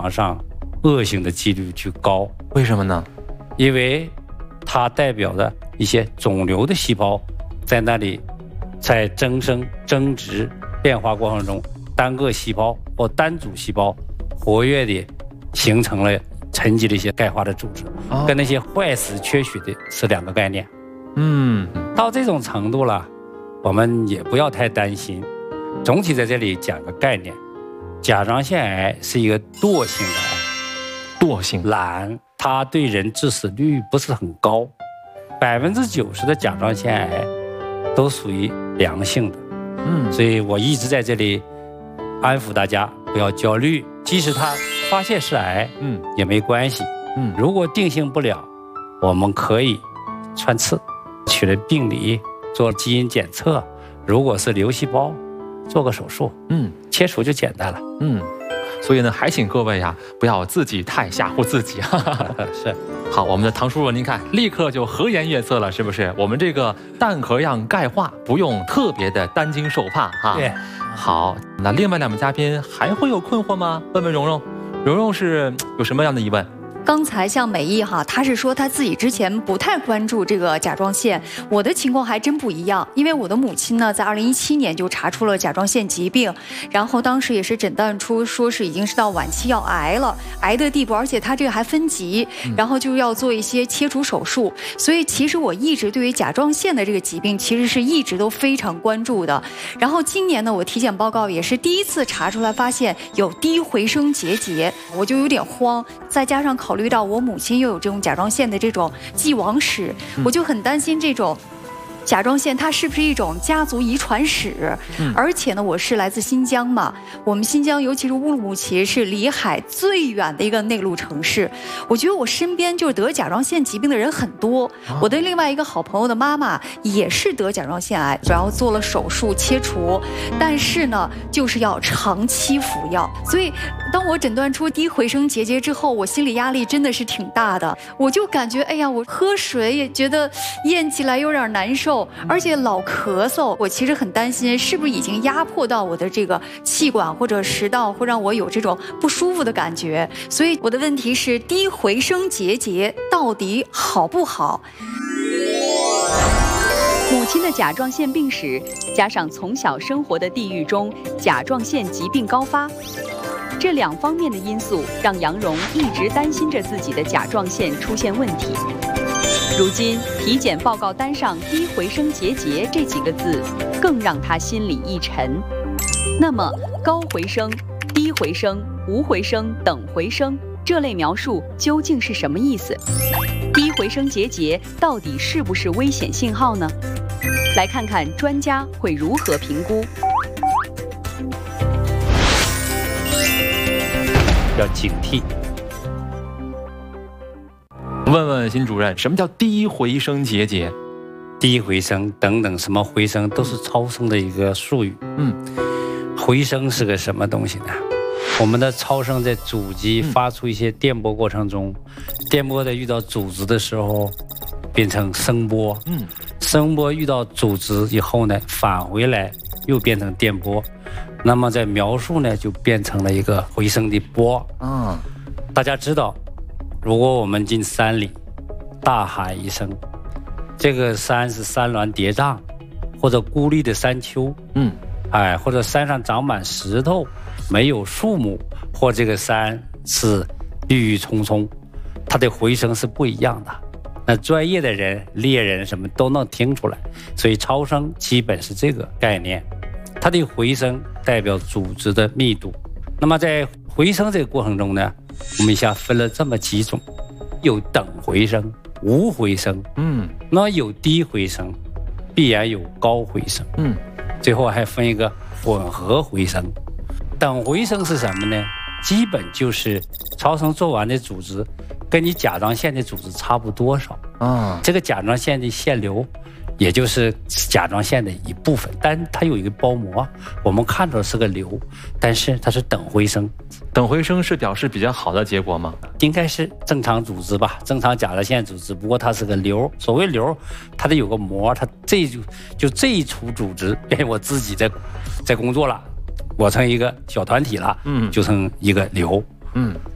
床上恶性的几率就高。 为什么呢？ 因为它代表着一些肿瘤的细胞在那里在增生、增殖、变化过程中，单个细胞或单组细胞活跃地形成了沉积的一些钙化的组织，跟那些坏死缺血的是两个概念。到这种程度了，我们也不要太担心。总体在这里讲个概念，甲状腺癌是一个惰性的癌， 惰性懒，它对人致死率不是很高，90%的甲状腺癌都属于良性的。所以我一直在这里安抚大家不要焦虑，即使它发现是癌，也没关系。如果定性不了，我们可以穿刺，取了病理，做基因检测，如果是瘤细胞，做个手术，切除就简单了。 所以呢，还请各位不要自己太吓唬自己。 是。 好，我们的唐叔叔您看，立刻就和颜悦色了，是不是？我们这个蛋壳样钙化不用特别的担惊受怕哈。 对。 好，那另外2位嘉宾还会有困惑吗？问问蓉蓉，蓉蓉是有什么样的疑问？ 刚才像美意她是说她自己之前不太关注这个甲状腺，我的情况还真不一样，因为我的母亲呢，在2017年就查出了甲状腺疾病，然后当时也是诊断出说是已经是到晚期要癌了，癌的地步，而且她这个还分级，然后就要做一些切除手术，所以其实我一直对于甲状腺的这个疾病其实是一直都非常关注的。然后今年呢，我体检报告也是第一次查出来发现有低回声结节，我就有点慌，再加上考虑到我母亲又有这种甲状腺的这种既往史，我就很担心这种甲状腺它是不是一种家族遗传史。而且呢，我是来自新疆嘛，我们新疆尤其是乌鲁木齐是离海最远的一个内陆城市，我觉得我身边就是得甲状腺疾病的人很多。我的另外一个好朋友的妈妈也是得甲状腺癌，然后做了手术切除，但是呢就是要长期服药。所以当我诊断出低回声结节之后，我心理压力真的是挺大的，我就感觉哎呀，我喝水也觉得咽起来有点难受，而且老咳嗽，我其实很担心是不是已经压迫到我的这个气管或者食道，会让我有这种不舒服的感觉。所以我的问题是，低回声结节到底好不好？ 母亲的甲状腺病史，加上从小生活的地域中甲状腺疾病高发，这2方面的因素让杨蓉一直担心着自己的甲状腺出现问题。如今体检报告单上低回声结节这几个字，更让他心里一沉。那么高回声、低回声、无回声、等回声这类描述究竟是什么意思？低回声结节到底是不是危险信号呢？来看看专家会如何评估。 要警惕。 问问辛主任，什么叫低回声结节？ 低回声等等什么回声都是超声的一个术语。回声是个什么东西呢？我们的超声在主肌发出一些电波过程中，电波在遇到组织的时候变成声波，声波遇到组织以后呢，返回来又变成电波，那么在描述呢就变成了一个回声的波。大家知道，如果我们进山里大喊一声，这个山是山峦叠嶂或者孤立的山丘，或者山上长满石头没有树木，或这个山是郁郁葱葱，它的回声是不一样的。那专业的人猎人什么都能听出来，所以超声基本是这个概念。它的回声代表组织的密度。那么在回声这个过程中呢，我们以下分了这么几种，有等回声、无回声，那么有低回声，必然有高回声，最后还分一个混合回声。等回声是什么呢？基本就是超声做完的组织跟你甲状腺的组织差不多少，这个甲状腺的腺瘤也就是甲状腺的一部分，但它有一个包膜，我们看到是个瘤，但是它是等回声。 等回声是表示比较好的结果吗？ 应该是正常组织吧，正常甲状腺组织，不过它是个瘤。所谓瘤，它得有个膜，它这一处组织，我自己在工作了，我成一个小团体了，就成一个瘤。